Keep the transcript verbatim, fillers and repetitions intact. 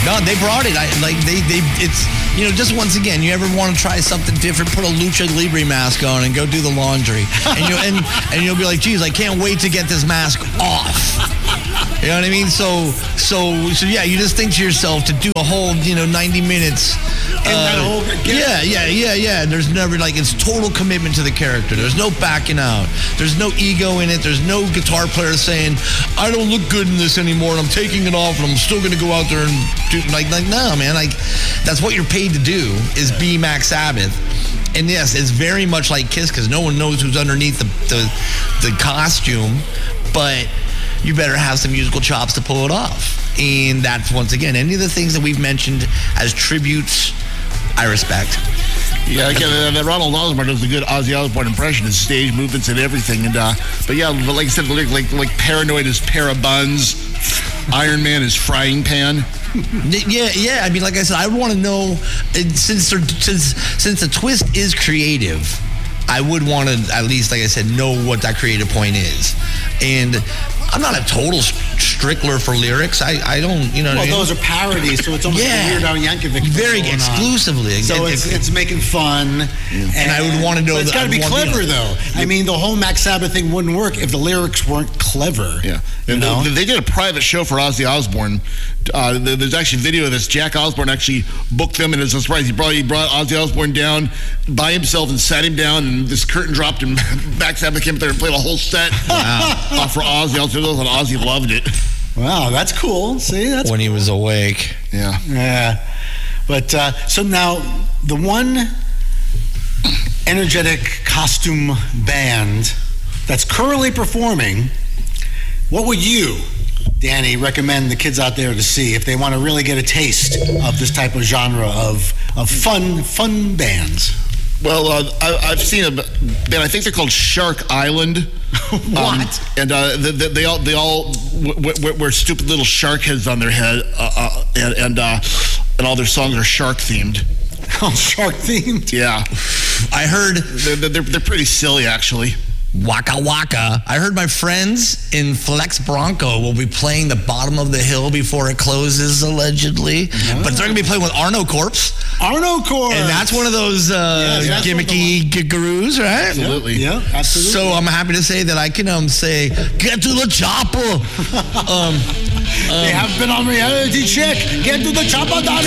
No, they brought it. I, like they, they, it's you know, just once again, you ever want to try something different? Put a Lucha Libre mask on and go do the laundry, and you and and you'll be like, geez, I can't wait to get this mask off. You know what I mean? So, so, so yeah, you just think to yourself to do a whole, you know, ninety minutes. And uh, that whole, yeah, yeah, yeah, yeah. And there's never like it's total commitment to the character. There's no backing out. There's no ego in it. There's no guitar player saying, I don't look good in this anymore, and I'm taking it off, and I'm still going to go out there and do like, like, no, man. Like, that's what you're paid to do is be Max Sabbath. And yes, it's very much like Kiss because no one knows who's underneath the, the the costume, but you better have some musical chops to pull it off. And that's, once again, any of the things that we've mentioned as tributes, I respect. Yeah, again, uh, Ronald Osborne does a good Ozzy Osbourne impression, his stage movements and everything. And uh, but yeah, but like I said, like like, like Paranoid is pair of buns, Iron Man is frying pan. Yeah, yeah. I mean, like I said, I want to know since since since the twist is creative, I would want to at least, like I said, know what that creative point is. And I'm not a total strickler for lyrics. I, I don't, you know well, what I mean? those are parodies, so it's almost yeah. like Weird Al Yankovic. Very exclusively. So it, it's, it, it's making fun. And, and I would want to know but it's got to be want, clever, you know, though. I mean, the whole Max Sabbath thing wouldn't work if the lyrics weren't clever. Yeah. And you know? they, they did a private show for Ozzy Osbourne. Uh, there's actually video of this. Jack Osbourne actually booked them, and as a surprise, he brought, he brought Ozzy Osbourne down by himself and sat him down, and this curtain dropped, and Max Sabbath came up there and played a whole set wow. uh, for Ozzy. And Ozzy loved it. Wow, that's cool. See, that's when cool. he was awake. Yeah. Yeah. But uh, so now the one energetic costume band that's currently performing, what would you, Danny, recommend the kids out there to see if they want to really get a taste of this type of genre of of fun fun bands? Well, uh, I, I've seen a band. I think they're called Shark Island. What? Um, and uh, they, they, they all they all w- w- wear stupid little shark heads on their head, uh, uh, and and, uh, and all their songs are shark themed. Oh, shark themed. Yeah, I heard they're, they're they're pretty silly actually. Waka Waka. I heard my friends in Flex Bronco will be playing the bottom of the hill before it closes, allegedly. Oh. But they're going to be playing with Arno Corpse. Arno Corpse. And that's one of those uh, yes, gimmicky gurus, right? Absolutely. Yeah, yeah, absolutely. So I'm happy to say that I can um, say, get to the chopper. um, they um, have been on reality check. Get to the chopper, Donnie.